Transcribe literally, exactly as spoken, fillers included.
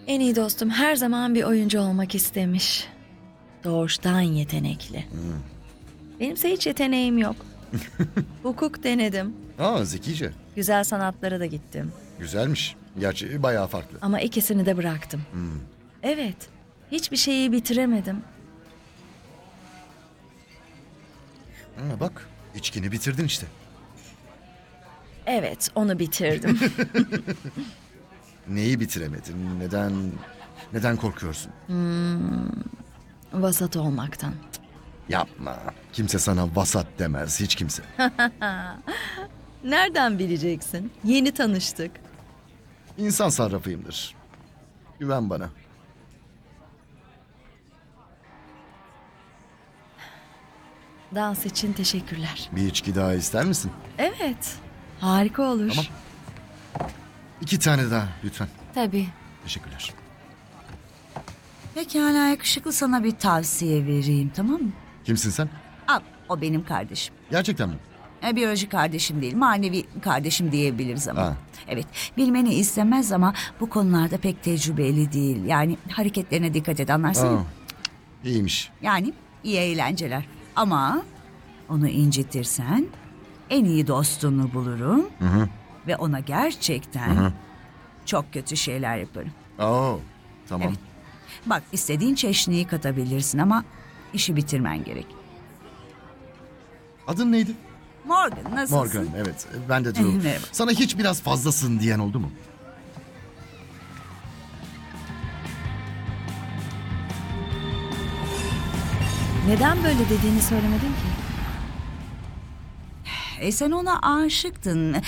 En iyi dostum her zaman bir oyuncu olmak istemiş. Doğuştan yetenekli. Benimse hiç yeteneğim yok. Hukuk denedim. Aa, zekice. Güzel sanatlara da gittim. Güzelmiş. Gerçi bayağı farklı. Ama ikisini de bıraktım. Evet. Hiçbir şeyi bitiremedim. Ha, bak, içkini bitirdin işte. Evet, onu bitirdim. Neyi bitiremedin? Neden neden korkuyorsun? Vasat olmaktan. Yapma. Kimse sana vasat demez, hiç kimse. Nereden bileceksin? Yeni tanıştık. İnsan sarrafıyımdır. Güven bana. Dans için teşekkürler. Bir içki daha ister misin? Evet, harika olur. Tamam. İki tane daha lütfen. Tabii. Teşekkürler. Pekala yakışıklı, sana bir tavsiye vereyim, tamam mı? Kimsin sen? Al, o benim kardeşim. Gerçekten mi? E, biyolojik kardeşim değil, manevi kardeşim diyebiliriz ama. Ha. Evet, bilmeni istemez ama bu konularda pek tecrübeli değil. Yani hareketlerine dikkat et, anlarsın mı? Aa, iyiymiş. Yani iyi eğlenceler. Ama onu incitirsen en iyi dostunu bulurum. Ve ona gerçekten çok kötü şeyler yaparım. Oo, tamam. Evet. Bak, istediğin çeşniyi katabilirsin ama işi bitirmen gerek. Adın neydi? Morgan, nasılsın? Morgan, evet. Ben de Drew. Merhaba. Sana hiç biraz fazlasın diyen oldu mu? Neden böyle dediğini söylemedin ki? E sen ona aşıktın.